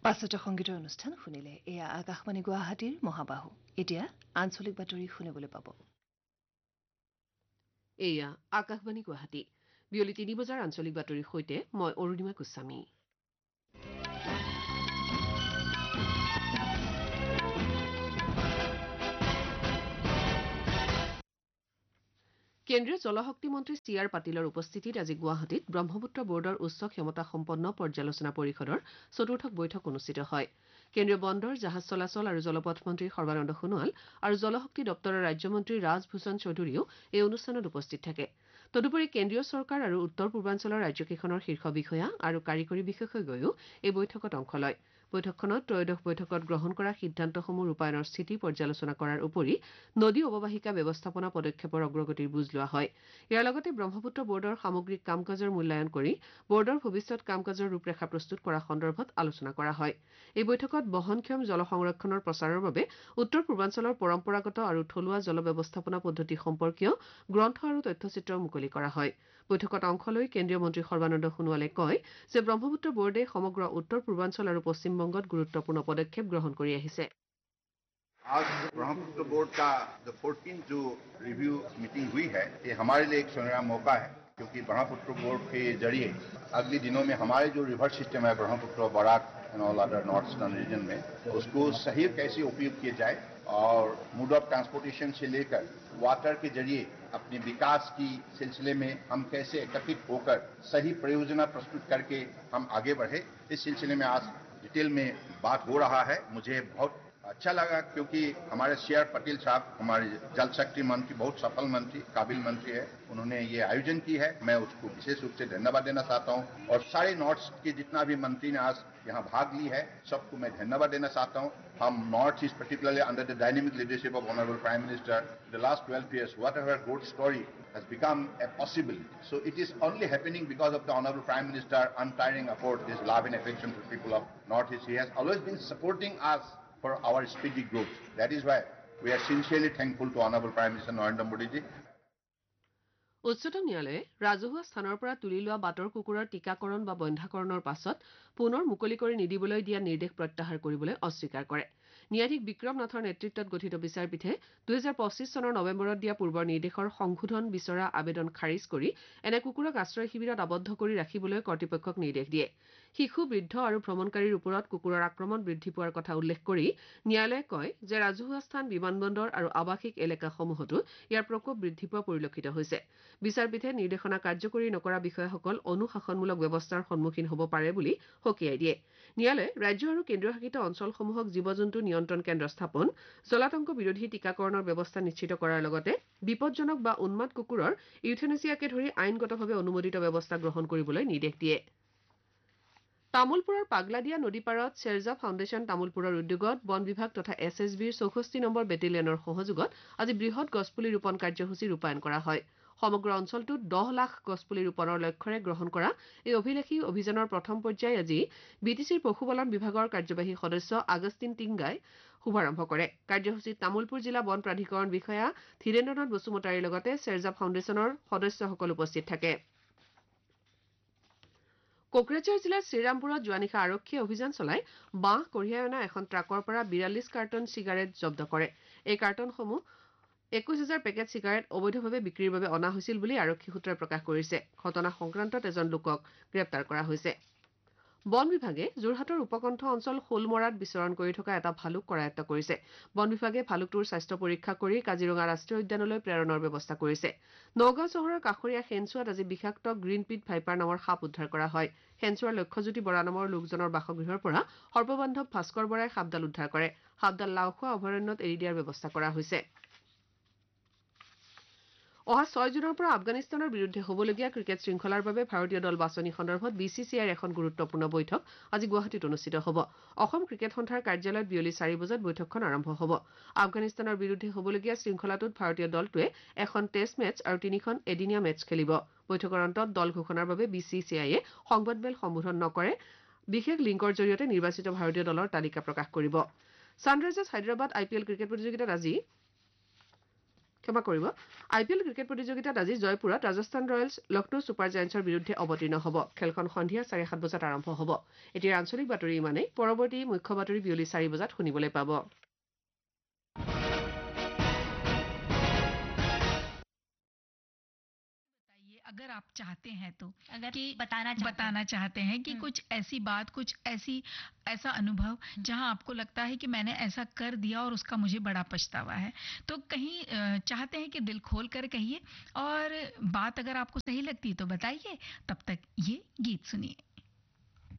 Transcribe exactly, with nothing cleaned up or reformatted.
পাঁচটা সংগীতৰ অনুষ্ঠান শুনিলে এয়া আকাশবাণী গুৱাহাটীৰ মহাবাহু এতিয়া আঞ্চলিক বাতৰি শুনিবলৈ পাব এয়া আকাশবাণী গুৱাহাটী বিয়লি তিনি বজাৰ আঞ্চলিক বাতৰিৰ সৈতে মই অৰুণিমা গোস্বামী কেন্দ্ৰীয় জলশক্তি মন্ত্ৰী চি আৰ পাটিলৰ উপস্থিতিত আজি গুৱাহাটীত ব্ৰহ্মপুত্ৰ বৰ্ডৰ উচ্চ ক্ষমতা সম্পন্ন পৰ্যালোচনা পৰিষদৰ চতুৰ্থ বৈঠক অনুষ্ঠিত হয় কেন্দ্ৰীয় বন্দৰ জাহাজ চলাচল আৰু জলপথ মন্ত্ৰী সৰ্বানন্দ সোণোৱাল আৰু জলশক্তি দপ্তৰৰ ৰাজ্যমন্ত্ৰী ৰাজভূষণ চৌধুৰীও এই অনুষ্ঠানত উপস্থিত থাকে তদুপৰি কেন্দ্ৰীয় চৰকাৰ আৰু উত্তৰ পূৰ্বাঞ্চলৰ ৰাজ্যকেইখনৰ শীৰ্ষ বিষয়া আৰু কাৰিকৰী বিশেষজ্ঞয়ো এই বৈঠকত অংশ লয় বৈঠকখনত ত্ৰয়োদশ বৈঠকত গ্ৰহণ কৰা সিদ্ধান্তসমূহ ৰূপায়ণৰ স্থিতি পৰ্যালোচনা কৰাৰ উপৰি নদী অৱবাহিকা ব্যৱস্থাপনা পদক্ষেপৰ অগ্ৰগতিৰ বুজ লোৱা হয় ইয়াৰ লগতে ব্ৰহ্মপুত্ৰ বৰ্ডৰ সামগ্ৰিক কাম কাজৰ মূল্যায়ন কৰি বৰ্ডৰ ভৱিষ্যৎ কাম কাজৰ ৰূপৰেখা প্ৰস্তুত কৰা সন্দৰ্ভত আলোচনা কৰা হয় এই বৈঠকত বহনক্ষম জল সংৰক্ষণৰ প্ৰচাৰৰ বাবে উত্তৰ পূৰ্বাঞ্চলৰ পৰম্পৰাগত আৰু থলুৱা জল ব্যৱস্থাপনা পদ্ধতি সম্পৰ্কীয় গ্ৰন্থ আৰু তথ্যচিত্ৰ মুকলি কৰা হয় বৈঠকত অংশ লৈ কেন্দ্ৰীয় মন্ত্ৰী সৰ্বানন্দ সোণোৱালে কয় যে ব্ৰহ্মপুত্ৰ বৰ্ডে সমগ্ৰ উত্তৰ পূৰ্বাঞ্চল আৰু পশ্চিমবংগত গুৰুত্বপূৰ্ণ পদক্ষেপ গ্ৰহণ কৰি আহিছে आज ब्रह्मपुत्र बोर्ड का जो फोर्टीन जो रिव्यू मीटिंग हुई है ये हमारे लिए एक सुनहरा मौका है क्योंकि ब्रह्मपुत्र बोर्ड के जरिए अगले दिनों में हमारे जो रिवर सिस्टम है Brahmaputra Barack and all other north eastern region में उसको सही कैसे उपयोग किए जाए और मोड ऑफ ट्रांसपोर्टेशन से लेकर वाटर के जरिए अपने विकास की सिलसिले में हम कैसे एकत्रित होकर सही परियोजना प्रस्तुत करके हम आगे बढ़े इस सिलसिले में आज डिटेल में बात हो रहा है मुझे बहुत अच्छा लगा क्योंकि हमारे सी आर पटेल साहब हमारे जल शक्ति मंत्री बहुत सफल मंत्री काबिल मंत्री है उन्होंने ये आयोजन की है मैं उसको विशेष रूप से धन्यवाद देना चाहता हूँ और सारे नॉर्थ के जितना भी मंत्री ने आज यहाँ भाग ली है सबको मैं धन्यवाद देना चाहता हूँ हम north east particularly under the dynamic leadership of honourable prime minister the last twelve years whatever good story has become a possibility so it is only happening because of the honorable prime minister untiring effort his love and affection to people of north east he has always been supporting us for our speedy growth. That is why we are sincerely thankful to Honorable Prime Minister Narendra Modi ji. উচ্চতম ন্যায়ালয়ে ৰাজহুৱা স্থানৰ পৰা তুলি লোৱা বাটৰ কুকুৰৰ টীকাকৰণ বা বন্ধাকৰণৰ পাছত পুনৰ মুকলি কৰি নিদিবলৈ দিয়া নিৰ্দেশ প্ৰত্যাহাৰ কৰিবলৈ অস্বীকাৰ কৰে ন্যায়াধীশ বিক্ৰম নাথৰ নেতৃত্বত গঠিত বিচাৰপীঠে দুহেজাৰ পঁচিছ চনৰ নৱেম্বৰত দিয়া পূৰ্বৰ নিৰ্দেশৰ সংশোধন বিচৰা আবেদন খাৰিজ কৰি এনে কুকুৰক আশ্ৰয় শিবিৰত আবদ্ধ কৰি ৰাখিবলৈ কৰ্তৃপক্ষক নিৰ্দেশ দিয়ে শিশু বৃদ্ধ আৰু ভ্ৰমণকাৰীৰ ওপৰত কুকুৰৰ আক্ৰমণ বৃদ্ধি পোৱাৰ কথা উল্লেখ কৰি ন্যায়ালয়ে কয় যে ৰাজহুৱা স্থান বিমানবন্দৰ আৰু আৱাসিক এলেকাসমূহতো ইয়াৰ প্ৰকোপ বৃদ্ধি পোৱা পৰিলক্ষিত হৈছে বিচাৰপীঠে নিৰ্দেশনা কাৰ্যকৰী নকৰা বিষয়াসকল অনুশাসনমূলক ব্যৱস্থাৰ সন্মুখীন হ'ব পাৰে বুলি সকীয়াই দিয়ে ন্যায়ালয়ে ৰাজ্য আৰু কেন্দ্ৰীয়শাসিত অঞ্চলসমূহক জীৱ-জন্তু নিয়ন্ত্ৰণ কেন্দ্ৰ স্থাপন জলাতংক বিৰোধী টীকাকৰণৰ ব্যৱস্থা নিশ্চিত কৰাৰ লগতে বিপদজনক বা উন্মাদ কুকুৰৰ ইউথেনেছিয়াকে ধৰি আইনগতভাৱে অনুমোদিত ব্যৱস্থা গ্ৰহণ কৰিবলৈ নিৰ্দেশ দিয়ে তামুলপুৰৰ পাগলাদিয়া নদী পাৰত শ্বেৰজা ফাউণ্ডেশ্যন তামুলপুৰৰ উদ্যোগত বন বিভাগ তথা এছ এছ বিৰ চৌষষ্ঠি নম্বৰ বেটেলিয়নৰ সহযোগত আজি বৃহৎ গছপুলি ৰোপণ কাৰ্যসূচী ৰূপায়ণ কৰা হয় সমগ্ৰ অঞ্চলটোত দহ লাখ গছপুলি ৰোপণৰ লক্ষ্যৰে গ্ৰহণ কৰা এই অভিলেখী অভিযানৰ প্ৰথম পৰ্যায় আজি বি টি চিৰ পশুপালন বিভাগৰ কাৰ্যবাহী সদস্য আগষ্টিন টিংগাই শুভাৰম্ভ কৰে কাৰ্যসূচীত তামুলপুৰ জিলা বন প্ৰাধিকৰণ বিষয়া ধীৰেন্দ্ৰনাথ বসুমতাৰীৰ লগতে শ্বেৰজা ফাউণ্ডেশ্যনৰ সদস্যসকল উপস্থিত থাকে কোকৰাঝাৰ জিলাৰ শ্ৰীৰামপুৰত যোৱা নিশা আৰক্ষীয়ে অভিযান চলাই বাঁহ কঢ়িয়াই অনা এখন ট্ৰাকৰ পৰা বিৰাল্লিছ কাৰ্টন চিগাৰেট জব্দ কৰে এই কাৰ্টনসমূহ একৈশ হাজাৰ পেকেট চিগাৰেট অবৈধভাৱে বিক্ৰীৰ বাবে অনা হৈছিল বুলি আৰক্ষী সূত্ৰই প্ৰকাশ কৰিছে ঘটনা সংক্ৰান্তত এজন লোকক গ্ৰেপ্তাৰ কৰা হৈছে বন বিভাগে যোৰহাটৰ উপকণ্ঠ অঞ্চল শোলমৰাত বিচৰণ কৰি থকা এটা ভালুক কৰায়ত্ব কৰিছে বন বিভাগে ভালুকটোৰ স্বাস্থ্য পৰীক্ষা কৰি কাজিৰঙা ৰাষ্ট্ৰীয় উদ্যানলৈ প্ৰেৰণৰ ব্যৱস্থা কৰিছে নগাঁও চহৰৰ কাষৰীয়া খেনচুৱাত আজি বিষাক্ত গ্ৰীণ পিট ভাইপাৰ নামৰ সাপ উদ্ধাৰ কৰা হয় খেনচুৱাৰ লক্ষ্যজ্যোতি বৰা নামৰ লোকজনৰ বাসগৃহৰ পৰা সৰ্ববান্ধৱ ভাস্কৰ বৰাই সাপডাল উদ্ধাৰ কৰে সাপডাল লাওখোৱা অভয়াৰণ্যত এৰি দিয়াৰ ব্যৱস্থা কৰা হৈছে অহা ছয় জুনৰ পৰা আফগানিস্তানৰ বিৰুদ্ধে হ'বলগীয়া ক্ৰিকেট শৃংখলাৰ বাবে ভাৰতীয় দল বাছনি সন্দৰ্ভত বি চি চি আইৰ এখন গুৰুত্বপূৰ্ণ বৈঠক আজি গুৱাহাটীত অনুষ্ঠিত হ'ব অসম ক্ৰিকেট সন্থাৰ কাৰ্যালয়ত বিয়লি চাৰি বজাত বৈঠকখন আৰম্ভ হ'ব আফগানিস্তানৰ বিৰুদ্ধে হ'বলগীয়া শৃংখলাটোত ভাৰতীয় দলটোৱে এখন টেষ্ট মেচ আৰু তিনিখন এদিনীয়া মেচ খেলিব বৈঠকৰ অন্তত দল ঘোষণাৰ বাবে বি চি চি আইয়ে সংবাদমেল সম্বোধন নকৰে বিশেষ লিংকৰ জৰিয়তে নিৰ্বাচিত ভাৰতীয় দলৰ তালিকা প্ৰকাশ কৰিব ছানৰাইজাৰ্ছ হায়দৰাবাদ আই পি এল ক্ৰিকেট প্ৰতিযোগিতাত আজি ক্ষমা কৰিব আই পি এল ক্ৰিকেট প্ৰতিযোগিতাত আজি জয়পুৰত ৰাজস্থান ৰয়েলছ লক্ষ্ণৌ ছুপাৰ জায়ান্টছৰ বিৰুদ্ধে অৱতীৰ্ণ হ'ব খেলখন সন্ধিয়া চাৰে সাত বজাত আৰম্ভ হ'ব এতিয়া আঞ্চলিক বাতৰি ইমানেই পৰৱৰ্তী মুখ্য বাতৰি বিয়লি চাৰি বজাত শুনিবলৈ পাব अगर आप चाहते हैं तो अगर कि बताना चाहते बताना चाहते हैं कि कुछ ऐसी बात कुछ ऐसी ऐसा अनुभव जहां आपको लगता है कि मैंने ऐसा कर दिया और उसका मुझे बड़ा पछतावा है तो कहीं चाहते हैं कि दिल खोल कर कहिए और बात अगर आपको सही लगती है तो बताइए तब तक ये गीत सुनिए